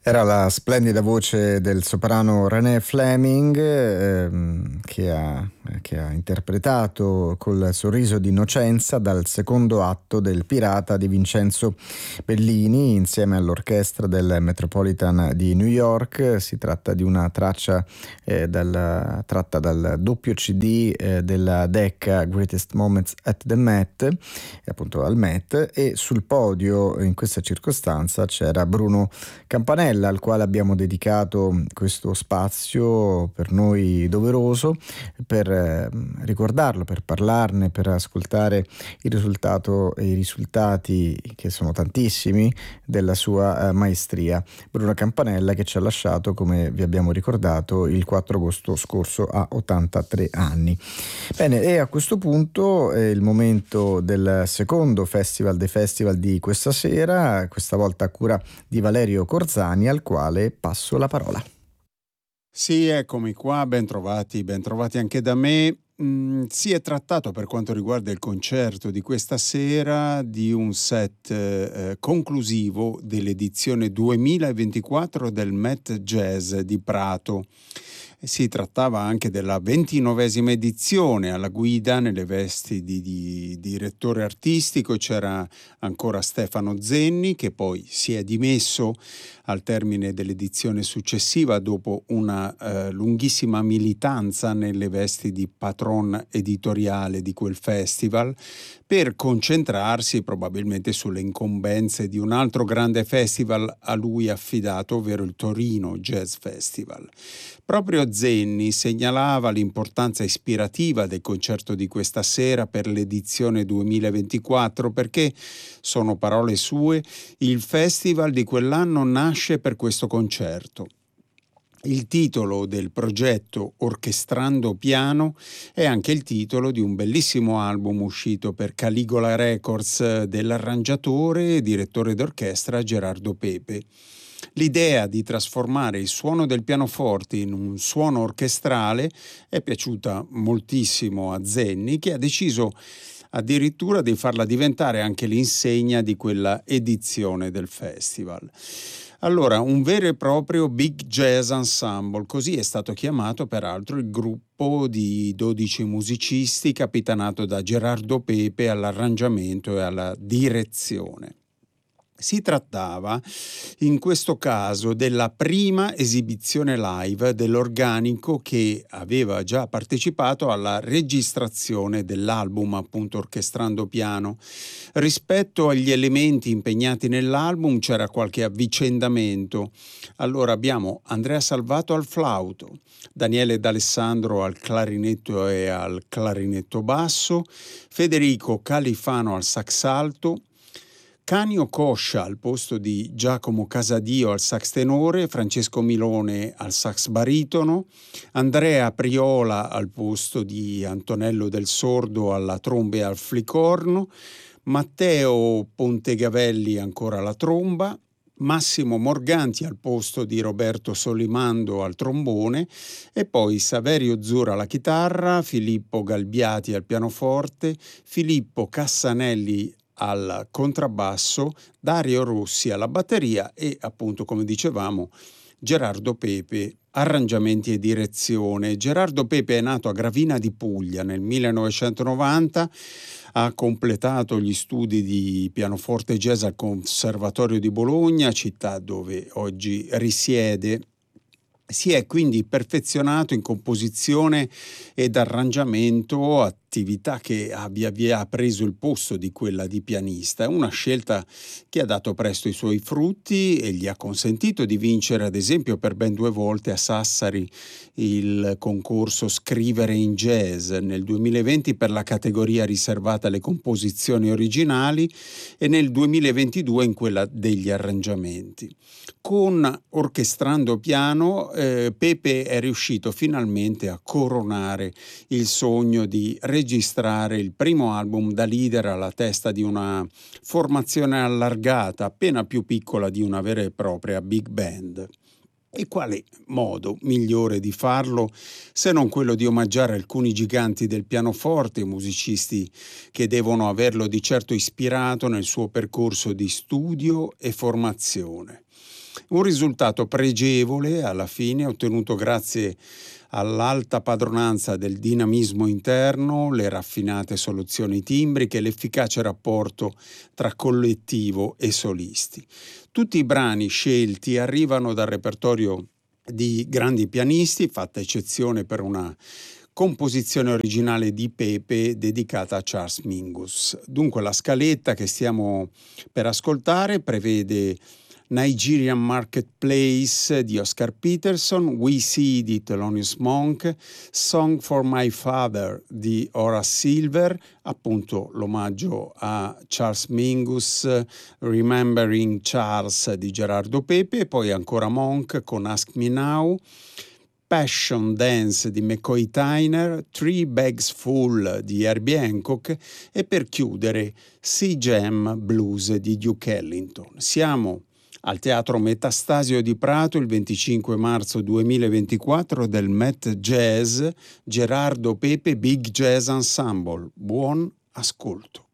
Era la splendida voce del soprano René Fleming, che ha interpretato col sorriso di innocenza dal secondo atto del Pirata di Vincenzo Bellini insieme all'orchestra del Metropolitan di New York. Si tratta di una traccia tratta dal doppio CD della Decca Greatest Moments at the Met, appunto al Met, e sul podio in questa circostanza c'era Bruno Campanella, al quale abbiamo dedicato questo spazio per noi doveroso, per ricordarlo, per parlarne, per ascoltare i risultati, che sono tantissimi, della sua maestria. Bruno Campanella, che ci ha lasciato, come vi abbiamo ricordato, il 4 agosto scorso a 83 anni. Bene, e a questo punto è il momento del secondo festival dei festival di questa sera, questa volta a cura di Valerio Corzani, al quale passo la parola. Sì, eccomi qua, bentrovati anche da me. Si è trattato, per quanto riguarda il concerto di questa sera, di un set conclusivo dell'edizione 2024 del Met Jazz di Prato. Si trattava anche della 29esima edizione. Alla guida, nelle vesti di direttore artistico, c'era ancora Stefano Zenni, che poi si è dimesso al termine dell'edizione successiva dopo una lunghissima militanza nelle vesti di patron editoriale di quel festival, per concentrarsi probabilmente sulle incombenze di un altro grande festival a lui affidato, ovvero il Torino Jazz Festival. Proprio Zenni segnalava l'importanza ispirativa del concerto di questa sera per l'edizione 2024 perché, sono parole sue, il festival di quell'anno nasce per questo concerto. Il titolo del progetto Orchestrando Piano è anche il titolo di un bellissimo album uscito per Caligola Records dell'arrangiatore e direttore d'orchestra Gerardo Pepe. L'idea di trasformare il suono del pianoforte in un suono orchestrale è piaciuta moltissimo a Zenni, che ha deciso addirittura di farla diventare anche l'insegna di quella edizione del festival. Allora, un vero e proprio Big Jazz Ensemble, così è stato chiamato peraltro il gruppo di 12 musicisti capitanato da Gerardo Pepe all'arrangiamento e alla direzione. Si trattava in questo caso della prima esibizione live dell'organico che aveva già partecipato alla registrazione dell'album, appunto Orchestrando Piano. Rispetto agli elementi impegnati nell'album c'era qualche avvicendamento. Allora abbiamo Andrea Salvato al flauto, Daniele D'Alessandro al clarinetto e al clarinetto basso, Federico Califano al sax alto, Canio Coscia al posto di Giacomo Casadio al sax tenore, Francesco Milone al sax baritono, Andrea Priola al posto di Antonello Del Sordo alla tromba e al flicorno, Matteo Pontegavelli ancora alla tromba, Massimo Morganti al posto di Roberto Solimando al trombone e poi Saverio Zura alla chitarra, Filippo Galbiati al pianoforte, Filippo Cassanelli al contrabbasso, Dario Rossi alla batteria e, appunto, come dicevamo, Gerardo Pepe, arrangiamenti e direzione. Gerardo Pepe è nato a Gravina di Puglia nel 1990, ha completato gli studi di pianoforte jazz al Conservatorio di Bologna, città dove oggi risiede. Si è quindi perfezionato in composizione ed arrangiamento, attività che ha via via preso il posto di quella di pianista. È una scelta che ha dato presto i suoi frutti e gli ha consentito di vincere, ad esempio, per ben 2 volte a Sassari il concorso Scrivere in Jazz nel 2020 per la categoria riservata alle composizioni originali e nel 2022 in quella degli arrangiamenti. Con Orchestrando Piano Pepe è riuscito finalmente a coronare il sogno di registrare il primo album da leader alla testa di una formazione allargata, appena più piccola di una vera e propria big band. E quale modo migliore di farlo se non quello di omaggiare alcuni giganti del pianoforte, musicisti che devono averlo di certo ispirato nel suo percorso di studio e formazione. Un risultato pregevole alla fine, ottenuto grazie all'alta padronanza del dinamismo interno, le raffinate soluzioni timbriche e l'efficace rapporto tra collettivo e solisti. Tutti i brani scelti arrivano dal repertorio di grandi pianisti, fatta eccezione per una composizione originale di Pepe dedicata a Charles Mingus. Dunque la scaletta che stiamo per ascoltare prevede Nigerian Marketplace di Oscar Peterson, We See di Thelonious Monk, Song for My Father di Horace Silver, appunto l'omaggio a Charles Mingus, Remembering Charles di Gerardo Pepe, e poi ancora Monk con Ask Me Now, Passion Dance di McCoy Tyner, Three Bags Full di Herbie Hancock e per chiudere Sea Jam Blues di Duke Ellington. Siamo al Teatro Metastasio di Prato il 25 marzo 2024 del Met Jazz Gerardo Pepe Big Jazz Ensemble. Buon ascolto.